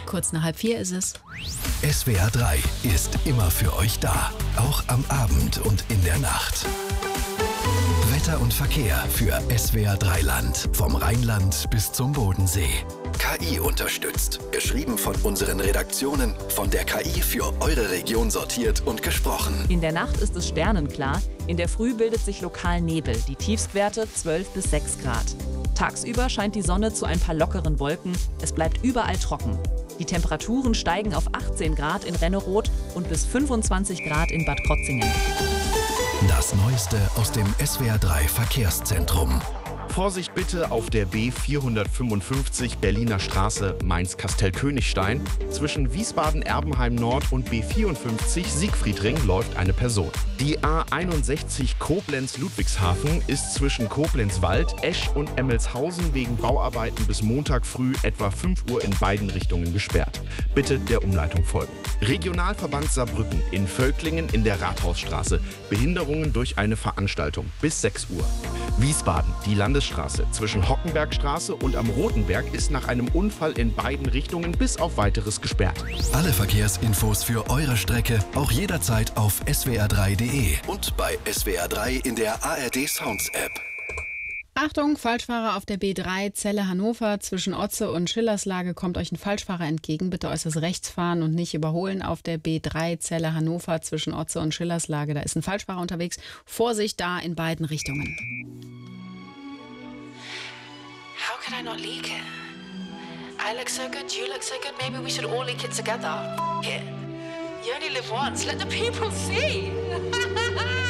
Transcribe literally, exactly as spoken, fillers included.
Kurz nach halb vier ist es. S W R drei ist immer für euch da, auch am Abend und in der Nacht. Wetter und Verkehr für S W R drei Land, vom Rheinland bis zum Bodensee. K I unterstützt, geschrieben von unseren Redaktionen, von der K I für eure Region sortiert und gesprochen. In der Nacht ist es sternenklar, in der Früh bildet sich lokal Nebel, die Tiefstwerte zwölf bis sechs Grad. Tagsüber scheint die Sonne zu ein paar lockeren Wolken, es bleibt überall trocken. Die Temperaturen steigen auf achtzehn Grad in Renneroth und bis fünfundzwanzig Grad in Bad Krotzingen. Das Neueste aus dem S W R drei Verkehrszentrum. Vorsicht bitte auf der B vierhundertfünfundfünfzig Berliner Straße Mainz-Kastel-Königstein. Zwischen Wiesbaden-Erbenheim Nord und B vierundfünfzig Siegfriedring läuft eine Person. Die A einundsechzig Koblenz-Ludwigshafen ist zwischen Koblenz-Wald, Esch und Emmelshausen wegen Bauarbeiten bis Montag früh etwa fünf Uhr in beiden Richtungen gesperrt. Bitte der Umleitung folgen. Regionalverband Saarbrücken in Völklingen in der Rathausstraße. Behinderungen durch eine Veranstaltung bis sechs Uhr. Wiesbaden, die Landesstraße zwischen Hockenbergstraße und am Rotenberg ist nach einem Unfall in beiden Richtungen bis auf Weiteres gesperrt. Alle Verkehrsinfos für eure Strecke auch jederzeit auf S W R drei punkt de und bei S W R drei in der A R D Sounds App. Achtung, Falschfahrer auf der B drei Celle Hannover. Zwischen Otze und Schillerslage kommt euch ein Falschfahrer entgegen. Bitte äußerst rechts fahren und nicht überholen auf der B drei Celle Hannover zwischen Otze und Schillerslage. Da ist ein Falschfahrer unterwegs. Vorsicht da in beiden Richtungen. How can I not leak it? I look so good, you look so good, maybe we should all leak it together. F it. You only live once, let the people see.